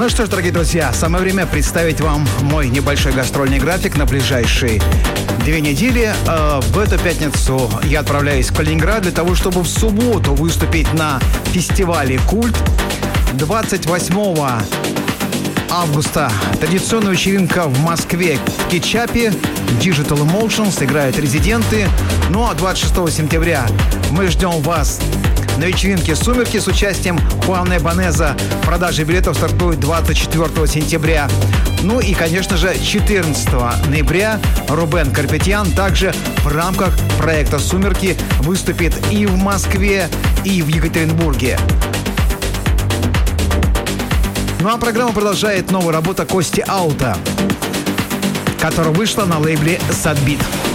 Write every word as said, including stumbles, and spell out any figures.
Ну что ж, дорогие друзья, самое время представить вам мой небольшой гастрольный график на ближайшие две недели. В эту пятницу я отправляюсь в Калининград для того, чтобы в субботу выступить на фестивале «Культ». двадцать восьмого августа традиционная вечеринка в Москве в Кетчапе. Digital Emotions играют резиденты. Ну а двадцать шестого сентября мы ждем вас на вечеринке «Сумерки» с участием Хуана Эбонеза. Продажи билетов стартуют двадцать четвёртого сентября. Ну и, конечно же, четырнадцатого ноября Рубен Карпетян также в рамках проекта «Сумерки» выступит и в Москве, и в Екатеринбурге. Ну а программа продолжает новая работа Кости Аута, которая вышла на лейбле Sadbeat.